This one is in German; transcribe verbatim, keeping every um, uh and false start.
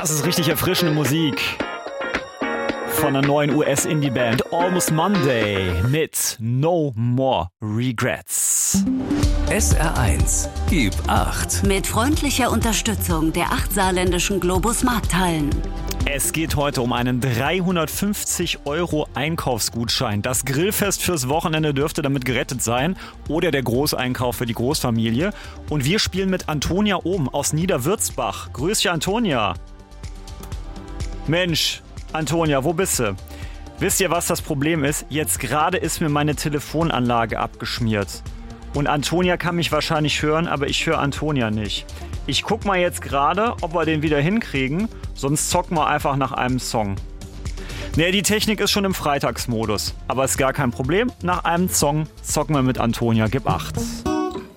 Das ist richtig erfrischende Musik von einer neuen U S-Indie-Band Almost Monday mit No More Regrets. S R eins, gib acht. Mit freundlicher Unterstützung der acht saarländischen Globus Markthallen. Es geht heute um einen dreihundertfünfzig Euro Einkaufsgutschein. Das Grillfest fürs Wochenende dürfte damit gerettet sein. Oder der Großeinkauf für die Großfamilie. Und wir spielen mit Antonia Ohm aus Niederwürzbach. Grüß dich, Antonia. Mensch, Antonia, wo bist du? Wisst ihr, was das Problem ist? Jetzt gerade ist mir meine Telefonanlage abgeschmiert. Und Antonia kann mich wahrscheinlich hören, aber ich höre Antonia nicht. Ich guck mal jetzt gerade, ob wir den wieder hinkriegen, sonst zocken wir einfach nach einem Song. Ne, die Technik ist schon im Freitagsmodus, aber ist gar kein Problem. Nach einem Song zocken wir mit Antonia, gib acht.